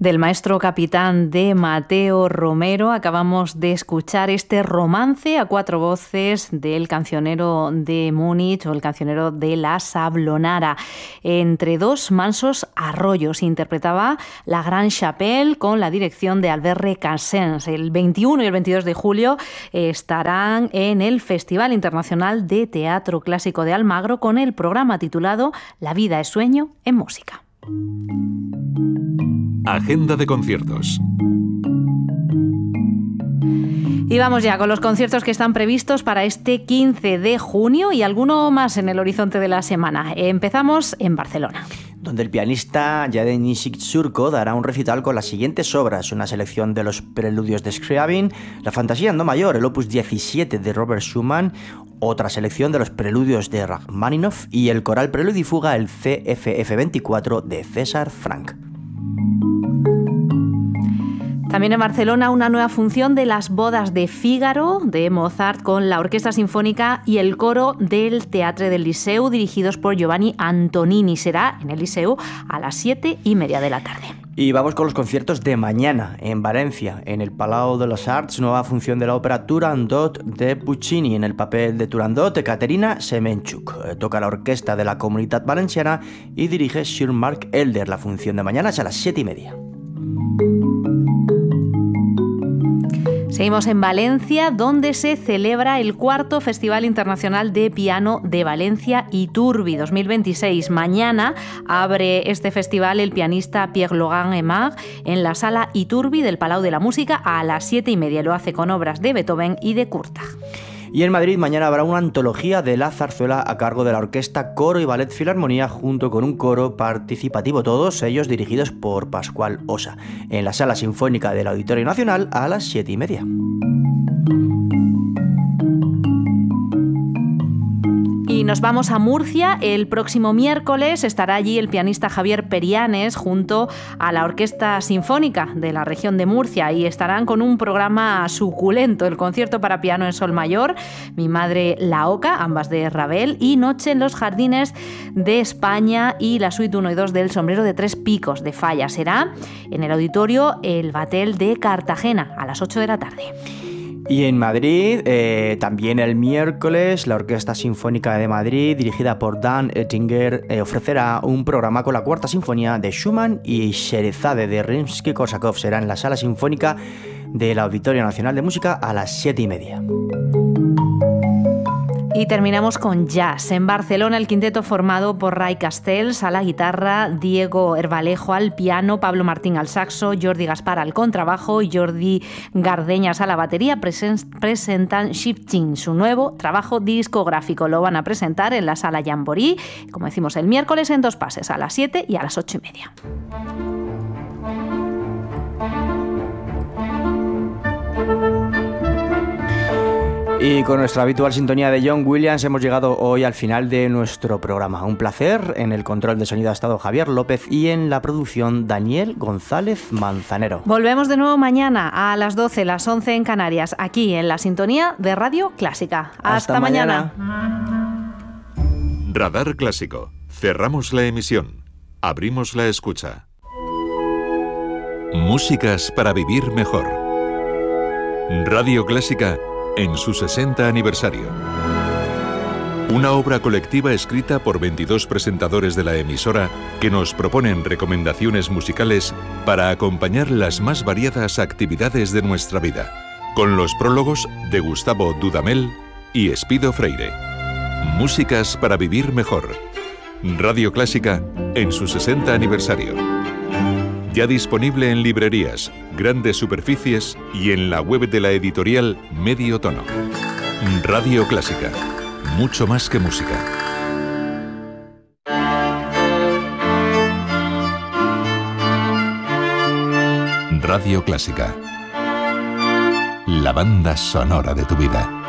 del maestro capitán de Mateo Romero. Acabamos de escuchar este romance a cuatro voces del cancionero de Múnich o el cancionero de la Sablonara, entre dos mansos arroyos. Interpretaba la Grande Chapelle con la dirección de Albert Recassens. El 21 y el 22 de julio estarán en el Festival Internacional de Teatro Clásico de Almagro con el programa titulado La vida es sueño en música. Agenda de conciertos. Y vamos ya con los conciertos que están previstos para este 15 de junio y alguno más en el horizonte de la semana. Empezamos en Barcelona, donde el pianista Yadeni Surco dará un recital con las siguientes obras: una selección de los preludios de Scriabin, la Fantasía en do mayor, el opus 17 de Robert Schumann, otra selección de los preludios de Rachmaninoff y el coral Preludio y Fuga, el CFF 24 de César Franck. También en Barcelona, una nueva función de Las bodas de Fígaro de Mozart con la Orquesta Sinfónica y el coro del Teatre del Liceu, dirigidos por Giovanni Antonini. Será en el Liceu a las 7:30 de la tarde. Y vamos con los conciertos de mañana en Valencia, en el Palau de les Arts, nueva función de la ópera Turandot de Puccini. En el papel de Turandot, Caterina Semenchuk. Toca la orquesta de la Comunitat Valenciana y dirige Sir Mark Elder. La función de mañana es a las 7:30. Seguimos en Valencia, donde se celebra el cuarto Festival Internacional de Piano de Valencia Iturbi 2026. Mañana abre este festival el pianista Pierre-Laurent Aimard en la sala Iturbi del Palau de la Música a las 7:30. Lo hace con obras de Beethoven y de Kurtag. Y en Madrid mañana habrá una antología de la zarzuela a cargo de la Orquesta Coro y Ballet Filarmonía, junto con un coro participativo, todos ellos dirigidos por Pascual Osa, en la Sala Sinfónica del Auditorio Nacional a las 7:30. Y nos vamos a Murcia. El próximo miércoles estará allí el pianista Javier Perianes junto a la Orquesta Sinfónica de la región de Murcia y estarán con un programa suculento: el concierto para piano en sol mayor, Mi madre la Oca, ambas de Ravel, y Noche en los jardines de España y la suite 1 y 2 del Sombrero de Tres Picos de Falla. Será en el auditorio El Batel de Cartagena a las 8 de la tarde. Y en Madrid, también el miércoles, la Orquesta Sinfónica de Madrid, dirigida por Dan Oettinger, ofrecerá un programa con la Cuarta Sinfonía de Schumann y Sherazade de Rimsky-Korsakov. Será en la Sala Sinfónica del Auditorio Nacional de Música a las 7:30. Y terminamos con jazz. En Barcelona, el quinteto formado por Ray Castells a la guitarra, Diego Herbalejo al piano, Pablo Martín al saxo, Jordi Gaspar al contrabajo y Jordi Gardeñas a la batería presentan Shifting, su nuevo trabajo discográfico. Lo van a presentar en la Sala Jamboree, como decimos, el miércoles en dos pases, a las 7 y a las 8:30. Y con nuestra habitual sintonía de John Williams hemos llegado hoy al final de nuestro programa. Un placer. En el control de sonido ha estado Javier López y en la producción Daniel González Manzanero. Volvemos de nuevo mañana a las 12, las 11 en Canarias, aquí en la sintonía de Radio Clásica. Hasta mañana. Radar Clásico. Cerramos la emisión. Abrimos la escucha. Músicas para vivir mejor. Radio Clásica en su 60 aniversario. Una obra colectiva escrita por 22 presentadores de la emisora que nos proponen recomendaciones musicales para acompañar las más variadas actividades de nuestra vida, con los prólogos de Gustavo Dudamel y Espido Freire. Músicas para vivir mejor. Radio Clásica en su 60 aniversario. Ya disponible en librerías, grandes superficies y en la web de la editorial Medio Tono. Radio Clásica. Mucho más que música. Radio Clásica. La banda sonora de tu vida.